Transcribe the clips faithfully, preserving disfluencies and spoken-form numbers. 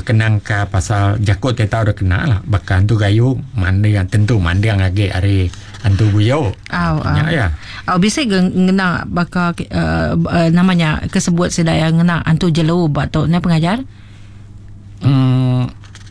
berkenang ke pasal jakut te tahu dah kenal lah bahkan tu gayu mandi yang tentu mandi yang lagi hari antu buyo Aw, ya ya aw bisa ngena bakal uh, uh, namanya kesebut sedaya ngena antu jelu batok na pengajar hmm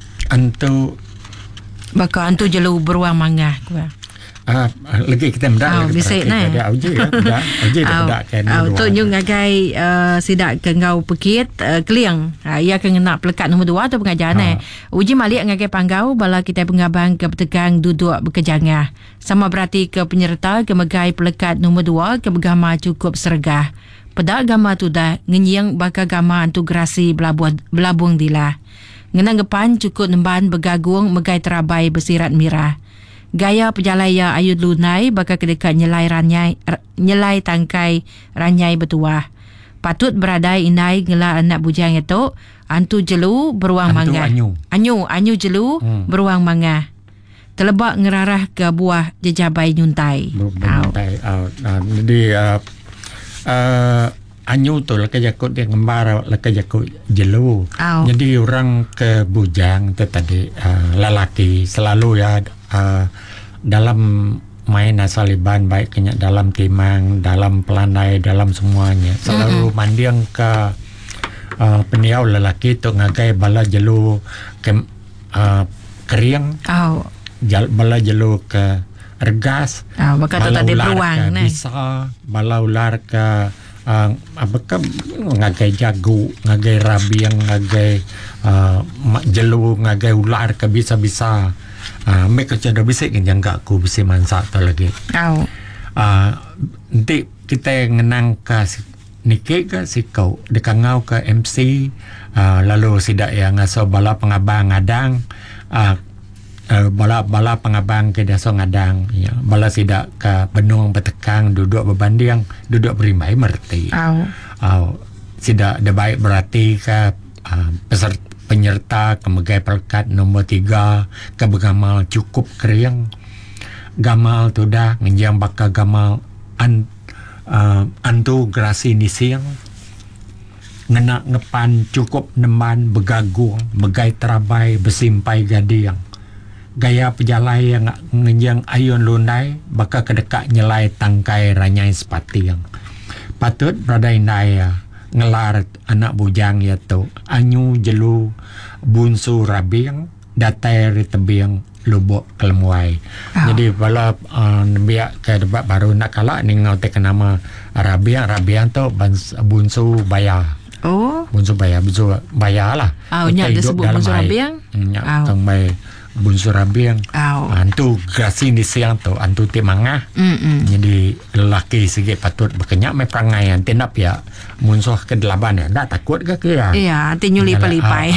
antu bakal antu jelu beruang mangah kuah ah lagi kita mendak oh, bisa nah dia auji ya dah auji dah dak kan tu nyung ngagai uh, sidak ke ngau pekit uh, kliang uh, ia ke ngena pelekat nombor dua tu pengajar nah uji malik ngagai panggau bala kita pengabang ke petegang duduk berkejangah sama berarti ke penyerta ke megai pelekat nombor dua ke bergama cukup sergah pada agama tu dah ngenyang baka agama antu gerasi belabung belabung dilah ngenang gepan cukup nemban begagung megai terabai bersirat mirah gaya pejalaya ayud lunai baka kedekat nyelai ranyai nyelai tangkai ranyai bertuah patut beradai inai ngela anak bujang itu antu jelu beruang antu mangah anyu anyu anyu jelu hmm. beruang mangah telebak ngerarah ke buah jejabai nyuntai nyuntai jadi uh, uh, anyu tu laka jakut dia ngembar laka jakut jelu Au. jadi orang ke bujang tu tadi uh, lelaki selalu ya uh, dalam main asaliban baik kena dalam timang dalam pelandai dalam semuanya selalu mm-hmm. mandiang ke uh, peniau lelaki tu ngagai bala jelu ke uh, keriang oh. jal, bala jelu ke regas oh, baka tu tadi beruang ke bisa bala ular ke uh, apa ke ngagai jagu ngagai rabiang ngagai uh, jelu ngagai ular ke bisa-bisa ah uh, mek kerja dah bisik kan jangka aku bisik mansak tu lagi oh. uh, nanti kita ngenang ke nike ke si kau dekangau ke M C uh, lalu sidak yang ngaso bala pengabang ngadang uh, uh, bala bala pengabang ke daso ngadang ya bala sidak ke benung betekang duduk bebandiang duduk berimai merti oh. uh, sidak ada baik berarti ke uh, peserta penyerta kemegai pelekat nombor tiga ke bergamal cukup keriang gamal tu dah ngenjang bakal gamal an, uh, antu gerasi nisiang ngena ngepan cukup neman begagung megai terabai besimpai gadiang gaya pejalai yang ngenjang ayun lundai bakal kedekat nyelai tangkai ranyai sepatiang patut beradai naya ngelar anak bujang ya tu anyu jelu bunsu rabiang datai ritebiang lubuk kelemuai oh. jadi bala uh, biak ke debat baru nak kalak ni ngau te nama rabiang rabiang tu bunsu baya oh bunsu baya bunsu baya lah oh nya disebut bunsu rabiang nya oh. tang bai bunsu rabiang oh. antu grasi di siang tu antu ti mangah mm jadi lelaki sikit patut berkenyak mai perangai tinap ya munsuh ke delapan ya tak takut ke ke ya iya ti nyuli pelipai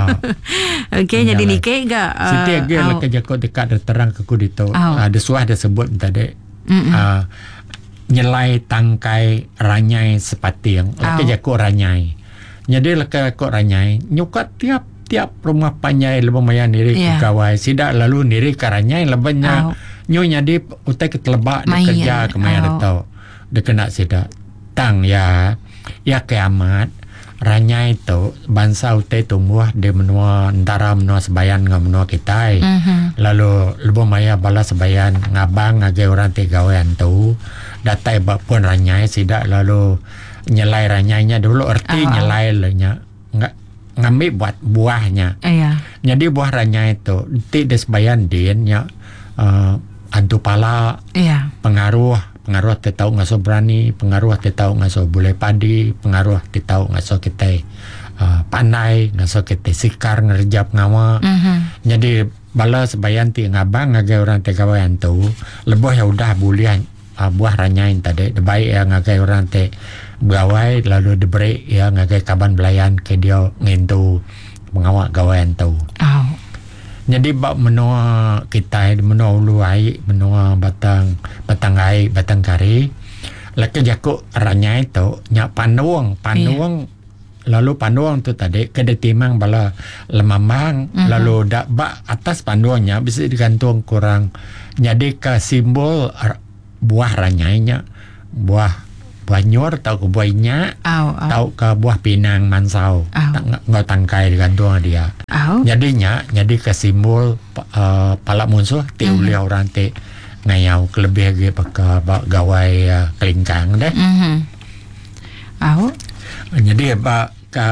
okey jadi ni ke ga siti ge uh, lek jakot dekat terang ke kudito oh. ada suah ada sebut tadi uh, nyelai tangkai ranyai sepatiang lek oh. jakot ranyai jadi lek jakot ranyai nyukat tiap tiap rumah panyai lumayan niri yeah. kawai sidak lalu niri karanya lebanya oh. nyonya di utai ketelebak de kerja kemaya oh. tau de kena sidak tang ya ya kiamat ranya itu bangsa utai tumbuh de menua antara menua sebayan dengan menua kita mm-hmm. lalu lumaya bala sebayan ngabang ngagai orang tegawean tu datai bak pun ranya sidak lalu nyelai ranyanya dulu erti oh. nyelai lenya enggak ngambil buat buahnya. Iya. Jadi buah ranya itu tidak sebayan din ya uh, antu pala. Iya. Pengaruh pengaruh te tahu ngaso berani, pengaruh te tahu ngaso boleh padi, pengaruh te tahu ngaso kita uh, pandai, ngaso kita sikar ngerjap ngawa. Mm-hmm. Jadi bala sebayan ti ngabang ngagai orang te kawayan tu, lebih ya udah boleh uh, buah ranya tadi, baik ya ngagai orang te gawai lalu diberi ya ngagai kaban belayan ke dia ngentu mengawak gawain tu. Oh. Jadi bab menua kita menua ulu ai menua batang batang ai batang kari lek jakuk ranya itu nya panuang panuang yeah. lalu panuang tu tadi kede timang bala lemambang uh-huh. lalu dak bak atas panuangnya bisa digantung kurang jadi ke simbol buah ranyanya buah buah nyor tau ke buah inyak Au, au. tau ke buah pinang mansau Au. ngau tangkai digantung dia. Au. Jadinya jadi ke simbol uh, palak musuh ti Mhm. uliah orang ti ngayau kelebih lagi pakai gawai uh, kelingkang deh. Mhm. Au. Jadi apa ke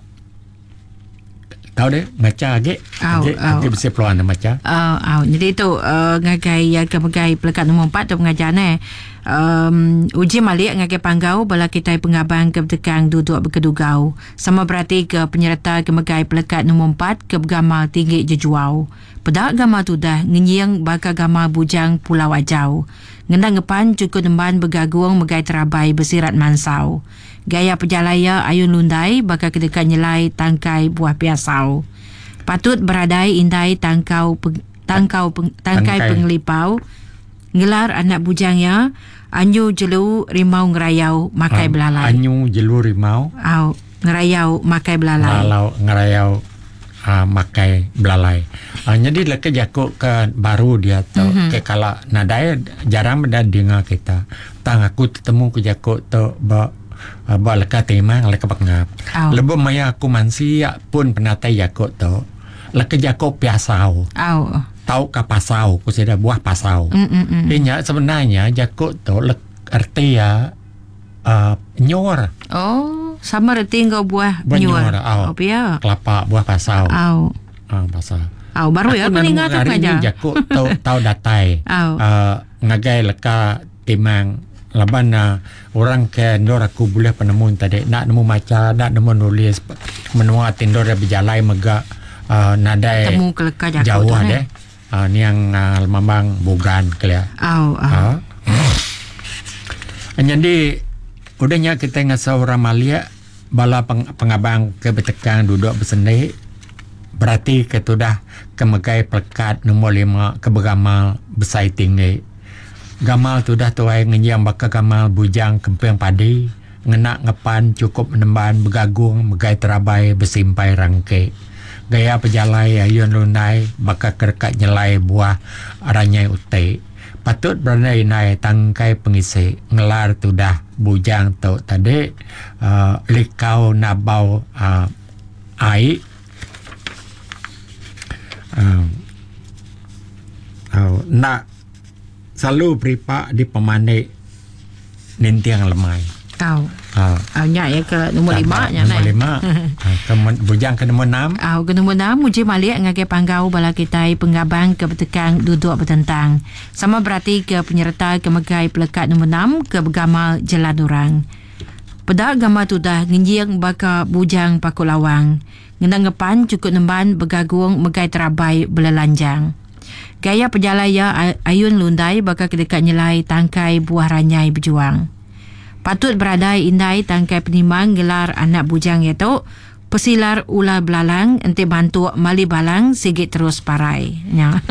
tahu deh maca age Au, age au. age bisa peluang maca. Uh, uh, jadi itu uh, ngagai uh, kemegai pelekat nombor empat tu pengajar eh. Um, uji malik ngagai panggau bala kita pengabang ke bertekang duduk berkedugau. Sama berarti ke penyerta kemegai pelekat nombor empat ke bergamal tinggi jejuau. Pedak gamal tu dah ngenyang bakal gamal bujang pulau ajau. Ngendang ngepan cukup nemban bergagung megai terabai bersirat mansau. Gaya pejalaya ayun lundai bakal kedekat nyelai tangkai buah piasau. Patut beradai indai tangkau peng, tangkau peng, tangkai, Tangkai. pengelipau. Ngelar anak bujangnya anyu jelu rimau ngerayau makai Ah, belalai. Anyu jelu rimau Au ngerayau makai belalai. lalau ngerayau uh, makai belalai. Uh, jadi leke jakuk ke baru dia tu Mhm. ke kala nadai jarang benda dengar kita. Tang aku ketemu ke jakuk tu ba uh, ba leka temang leka pengap. Au. Lebo maya aku mansi pun penatai jakuk tu. Leke jakuk piasau. Au. Tahu ke pasau, ku sudah buah pasau. Mm mm mm. Dia sebenarnya jakuk tu lek arti ya uh, nyor Oh, sama reti kau buah Buah nyur. nyur, au. Oh, pia. kelapa buah pasau. Au. Ah, pasau. Au baru ya aku ingat tu hari aja. ni jakuk tau tau datai. Au. Uh, ngagai leka timang laban uh, orang ke ndor aku boleh penemu tadi nak nemu maca nak nemu nulis menua tindor berjalai mega uh, nadai Temu keleka jakut jauh tu, deh. Uh, ni yang uh, mamang bugan kelia. Au, au. Ha. Jadi udahnya kita ngasau ramalia bala peng, pengabang ke betekang duduk bersendiri berarti kita dah kemegai pelekat nombor lima ke begamal besai tinggi. Gamal tu dah tuai ngenyam baka gamal bujang kempeng padi ngenak ngepan cukup menemban begagung megai terabai bersimpai rangke. Gaya pejalai ayun lunai baka kerkat nyelai buah aranyai utai. Patut berandai nai tangkai pengisi ngelar tu dah bujang tu tadi uh, likau nabau uh, ai uh, uh, nak selalu beripak di pemandai nintiang lemai. Au. Uh, Au nyak ya ke nombor lima nya Nombor nai. lima. uh, ke, bujang ke nombor enam. Au ke nombor enam uji malik ngagai panggau bala kitai pengabang ke bertekang duduk bertentang. Sama berarti ke penyerta ke megai pelekat nombor enam ke bergamal jalan orang. Pedak gambar tu dah ngenjing baka bujang pakul lawang. Ngendang ngepan cukup nemban bergagung megai terabai belelanjang. Gaya pejalaya ay- ayun lundai baka kedekat nyelai tangkai buah ranyai berjuang. Patut beradai indai tangkai penimang gelar anak bujang iaitu pesilar ular belalang ente bantu mali balang sigit terus parai. Ya.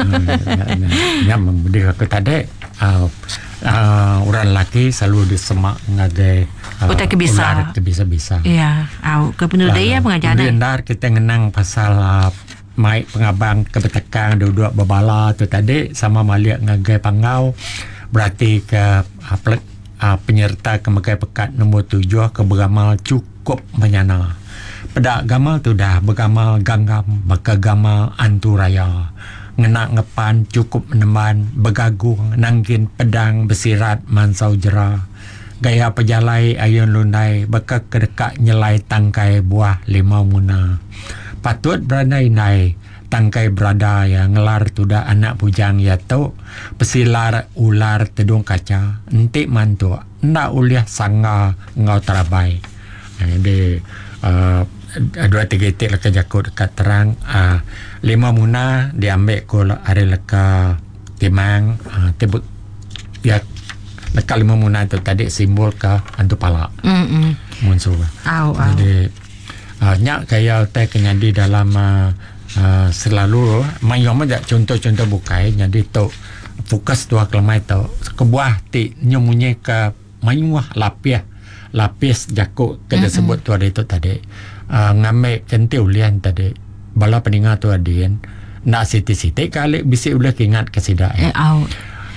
Ya membudi aku tadi uh, uh, orang lelaki selalu disemak ngagai uh, Utak kebisa. ular kebisa-bisa. Ya, au ke penuh daya pengajaran. Kemudian kita ngenang pasal uh, mai pengabang kebetekang duduk babala tu tadi sama maliak ngagai pangau berarti ke uh, plek, uh, penyerta kemegai pekat nombor tujuh ke beramal cukup menyana. Pedak gamal tu dah bergamal ganggam baka gamal anturaya ngenak ngepan cukup meneman begagung nangkin pedang bersirat mansau jera gaya pejalai ayun lunai baka kedekat nyelai tangkai buah limau muna. Patut berandai nai tangkai berada yang ngelar tu dah anak bujang ya tu pesilar ular tedung kaca entik mantu ndak uliah sangga ngau terabai. Jadi uh, dua tiga titik leka jakut dekat terang uh, lima muna diambil ko hari leka timang uh, tebuk ya leka lima muna tu tadi simbol ke antu pala Hmm. munsur. Au au. Jadi uh, nyak kaya teh kenyadi dalam uh, uh, selalu mayom aja contoh-contoh bukai jadi tu fokus dua kelemai tu kebuah ti nyomunye ke mayuah lapis lapis jakuk kita mm-hmm. sebut tu ada itu tadi uh, ngambil kentil lian tadi bala peningat tu adien nak siti-siti kali bisi ulah ingat kesidak Eh, au.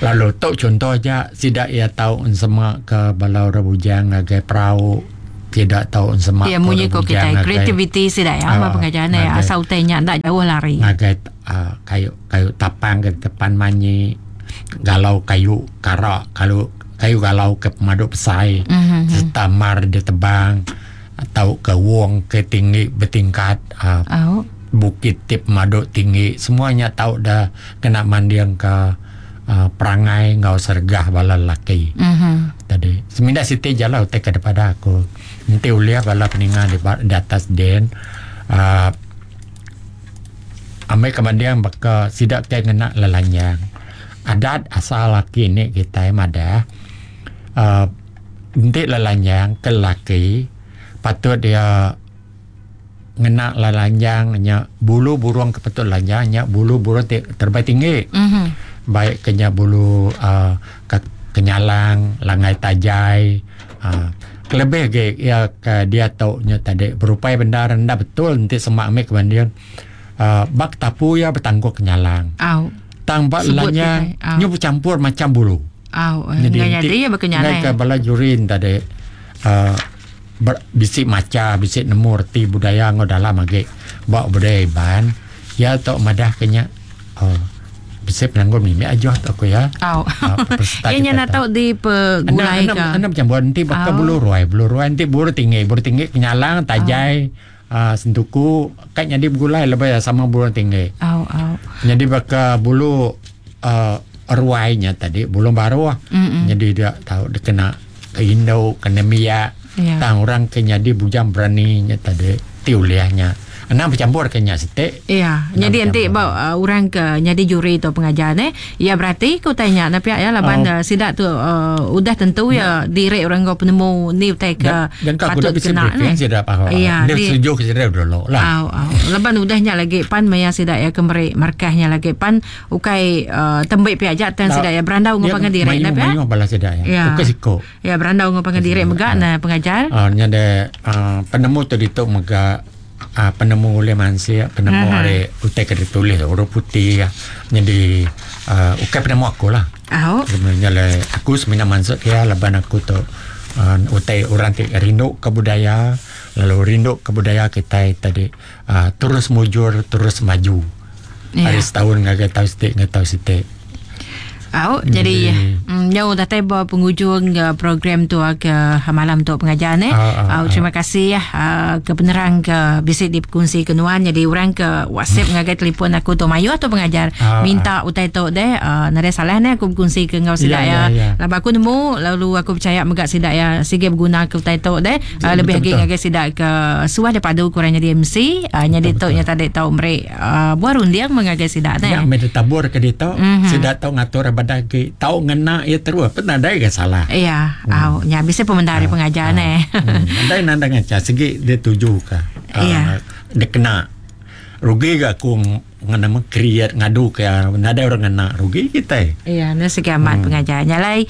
Lalu tok contoh aja sidak ia tahu semua ke balau rebujang ngagai perahu tidak tahu semua ya munyi ko kita creativity sidak ya apa pengajaran ya asal tanya ndak jauh lari ngagai uh, kayu kayu tapang ke depan manyi galau kayu karak kalau kayu galau ke pemadu pesai mm-hmm. serta mar dia tebang atau ke wong ke tinggi bertingkat uh, oh. bukit tip madu tinggi semuanya tahu dah kena mandiang ke Uh, perangai ngau sergah bala laki. Mm-hmm. Tadi seminda siti jala utek kepada aku. Nanti ulia bala peningan di, di atas den. Uh, amai kemudian baka sidak kaya ngena lalanyang. Adat asal laki ni kita yang ada. Uh, nanti lalanyang ke laki patut dia ngena lalanyang nya bulu burung kepetut lalanyang nya bulu burung te, terbaik tinggi. Mm-hmm. Baik kenya bulu uh, ke, kenyalang langai tajai uh, kelebih ke ya ke dia taunya tadi berupaya benda rendah betul nanti semak mek kemudian uh, bak tapu ya bertangguh kenyalang au tambah lanya nyu bercampur macam bulu au jadi dia berkenyalang ke bala jurin tadi uh, ber, bisik maca bisik nemu reti budaya ngo dalam age bawa budaya ban ya tok madah kenya uh, bisa penanggung ni aja aku ya. Oh. Ini nak tahu di pegulai ke. Anda macam buat nanti bakal bulu ruai, bulu ruai nanti bulu tinggi, bulu tinggi kenyalang, tajai, uh, sentuku, kan jadi begulai lebih sama bulu tinggi. Oh, oh. Jadi bakal bulu uh, ruainya tadi, bulu baru. Mm-mm. Jadi dia tahu dia kena Indo, kena Mia, yeah. Tang orang kena jadi bujang beraninya tadi, tiuliahnya. Enam bercampur ke nyak setek. Iya, jadi nanti bawa uh, orang ke jadi juri atau pengajar eh. Ya berarti kau tanya nak pihak ya lah banda oh. sidak tu uh, udah tentu ya, ya direk orang kau penemu ni utai ke dan, dan patut kena ni. Sidak apa? Iya, dia setuju ke sidak dulu lah. Au au. Leban udahnya lagi pan maya sidak ya kemari markahnya lagi pan ukai uh, tembik pihak jatan sidak ya berandau ngau pangan direk nak pihak. Mayu balas sidak ya. Ukai siko. Ya berandau ngau pangan direk megak na pengajar. Ah nyade penemu tu dituk megak Uh, penemu oleh manusia, penemu uh-huh. oleh utai ke ditulis huruf putih ya. Jadi uh, ukai penemu aku lah. Oh. Sebenarnya le aku sebenarnya maksud ya leban aku tu uh, utai orang ti rindu ke budaya, lalu rindu ke budaya kita tadi uh, terus mujur, terus maju. Yeah. Hari setahun ngagak tahu sitik, ngagak tahu sitik. Oh, jadi mm, jauh dah tiba penghujung uh, program tu uh, ke malam tu pengajaran eh. Uh, uh, uh, terima kasih ya uh, ke penerang ke bisik dikongsi kenuan jadi orang ke WhatsApp ngagai telefon aku tu Mayu atau pengajar uh, minta uh, utai tu deh uh, nada salah ne aku berkongsi ke ngau sidak ya. Yeah, yeah. Lalu aku nemu lalu aku percaya megak sidak ya sige berguna ke utai tu deh uh, lebih lagi ngagai sidak ke suah daripada ukurannya di M C uh, nya di tu nya tadi tahu mereka uh, buat rundiang mengagai sidak ne. Ya med tabur ke di tu mm-hmm. sidak tahu ngatur badagi tahu ngena ya terus pernah ada ke salah. Iya, hmm. au nya bisa pemendari uh, pengajaran uh, eh. Andai nanda ngaca segi dia tuju ka. Iya. Uh, dia kena rugi gak aku ngena create ngadu ke nada orang ngena rugi kita. Iya, nah segi amat hmm. pengajarannya lai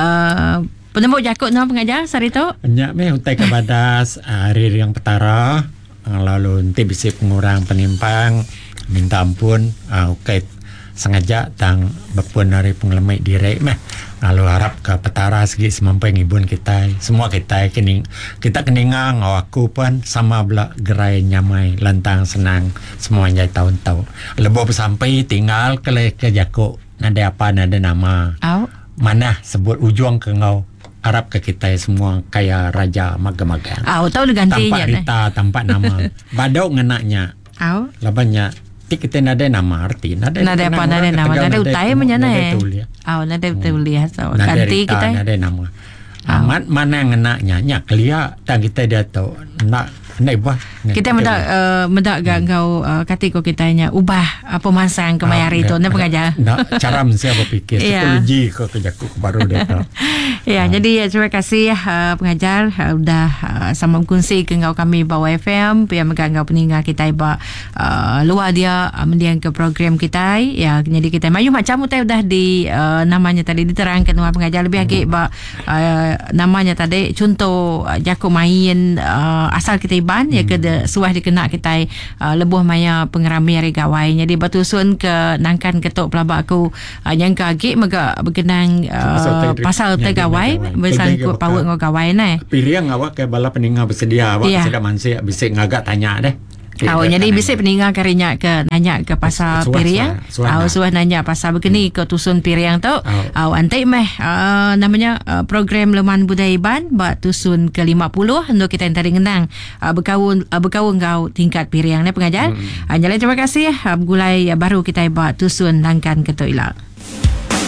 uh, penemu jakut no pengajar sarito. Nya me utai ke badas hari yang petara lalu nanti bisa pengurang penimpang minta ampun uh, okay. Sengaja tang bapun dari pengelemai direk meh lalu harap ke petara segi semampu ngibun kita semua kita kening kita keningang oh, aku pun sama bela gerai nyamai lantang senang semuanya tahun-tahun lebih sampai tinggal ke ke jako nada apa nada nama oh. Mana sebut ujung ke ngau harap ke kita semua kayak raja maga-maga ah oh, tahu gantinya tanpa rita tanpa nama badau ngenaknya oh. Labannya kita nada nama arti nada nada apa nada nama nada utai menyana eh oh nada tuliah so ganti kita nada nama amat mana ngenaknya nya kelia tang kita dia tahu nak nak ubah kita mendak uh, mendak gak kau uh, katiko kitanya ubah uh, pemansang ke mayari tu nak pengajar nak cara mesti apa fikir psikologi ke kejaku baru dia tahu ya jadi terima kasih uh, pengajar uh, udah uh, sama kongsi ke kau kami bawa F M pia megang kau peninggal kita iba uh, luar dia uh, mendiang ke program kita ya jadi kita mayu macam utai udah di uh, namanya tadi diterangkan luar pengajar lebih lagi hmm. ba uh, namanya tadi contoh uh, jaku main uh, asal kita iba ban ya ke de suah dikena kita uh, lebuh maya pengerami hari gawai jadi batusun ke nangkan ketuk pelabak aku uh, yang kagik mega berkenang uh, pasal te gawai besang ku power ngo gawai nai pilih awak ke bala peninga bersedia awak yeah. sedia mansi bisik ngagak tanya deh. Awak jadi bisik peninga karinya ke nanya ke pasal piriang. Awak suah nanya pasal begini ke tusun piriang tu. Awak antai meh uh, namanya uh, program Leman Budaya Ban ba tusun ke lima puluh untuk kita yang tadi ngenang uh, berkawun uh, berkawun kau tingkat piriang ni pengajar. Hmm. Uh, jadi terima kasih uh, gulai uh, baru kita ba tusun langkan ke toilet.